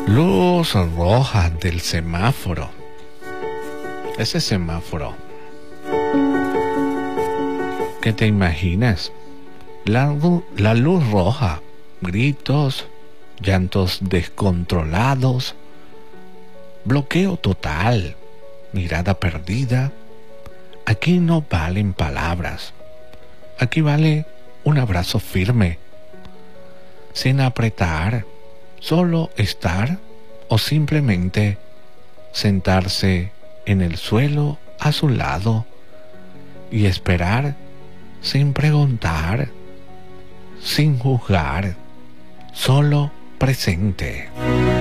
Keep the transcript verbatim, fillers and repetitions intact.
Luz roja del semáforo. Ese semáforo. ¿Qué te imaginas? La, la luz roja. Gritos, llantos descontrolados, bloqueo total, mirada perdida. Aquí no valen palabras. Aquí vale un abrazo firme, sin apretar, solo estar o simplemente sentarse en el suelo a su lado y esperar sin preguntar, sin juzgar, solo presente.